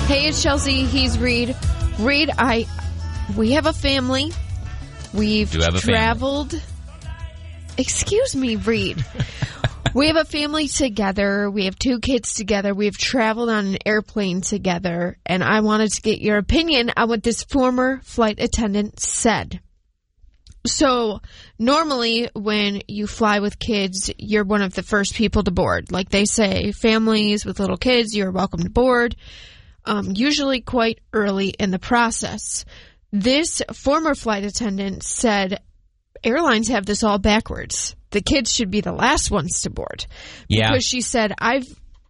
Hey, it's Chelsea. He's Reed. Reed, we have a family. We've traveled. Excuse me, Reed. We have a family together. We have 2 kids together. We have traveled on an airplane together. And I wanted to get your opinion on what this former flight attendant said. So normally when you fly with kids, you're one of the first people to board. Like they say, families with little kids, you're welcome to board, usually quite early in the process. This former flight attendant said airlines have this all backwards. The kids should be the last ones to board. Yeah. Because she said, I've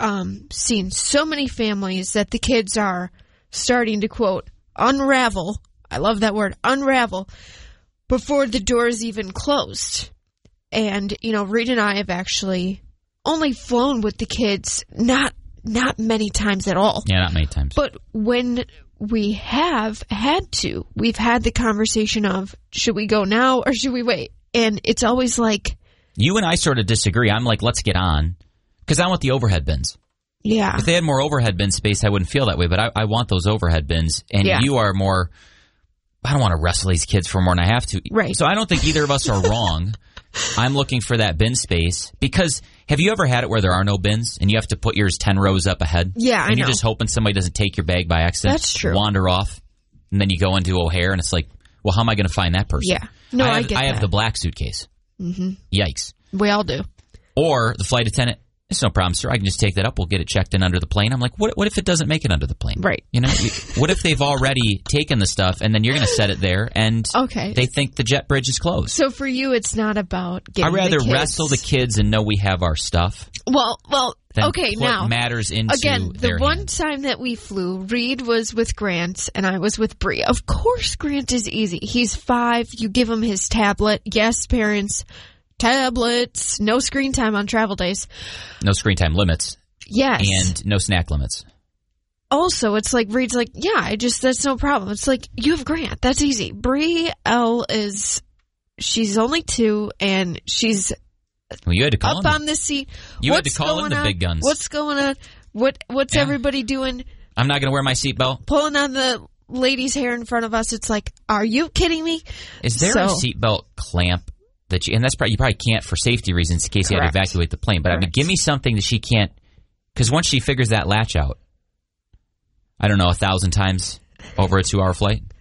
seen so many families that the kids are starting to, quote, unravel. I love that word, unravel, before the doors even closed. And, Reed and I have actually only flown with the kids, not many times at all. Yeah, not many times. But when we have had to, we've had the conversation of, should we go now or should we wait? And it's always like... You and I sort of disagree. I'm like, let's get on. Because I want the overhead bins. Yeah. If they had more overhead bin space, I wouldn't feel that way. But I want those overhead bins. And you are more... I don't want to wrestle these kids for more than I have to. Right. So I don't think either of us are wrong. I'm looking for that bin space. Because have you ever had it where there are no bins and you have to put yours 10 rows up ahead? Yeah, I know. And you're just hoping somebody doesn't take your bag by accident. That's true. Wander off. And then you go into O'Hare and it's like, well, how am I going to find that person? Yeah. No, I get that. I have the black suitcase. Mm-hmm. Yikes. We all do. Or the flight attendant, it's no problem, sir. I can just take that up. We'll get it checked in under the plane. I'm like, what if it doesn't make it under the plane? Right. What if they've already taken the stuff and then you're going to set it there and they think the jet bridge is closed? So for you, it's not about getting I'd rather the kids. wrestle the kids and know we have our stuff. Well, than okay, put now. matters into again, the their one hands. time that we flew, Reed was with Grant and I was with Bree. Of course, Grant is easy. He's 5. You give him his tablet. Yes, parents. Tablets, no screen time on travel days. No screen time limits. Yes. And no snack limits. Also, it's like, Reed's like, yeah, that's no problem. It's like, you have Grant. That's easy. Bree L she's only 2 and she's you had to call up on the seat. You had to call in the big guns. What's going on? What's everybody doing? I'm not going to wear my seatbelt. Pulling on the lady's hair in front of us. It's like, are you kidding me? Is there a seatbelt clamp? And that's probably, you probably can't for safety reasons in case you had to evacuate the plane. But I mean, give me something that she can't, because once she figures that latch out, I don't know, 1,000 times over a 2-hour flight.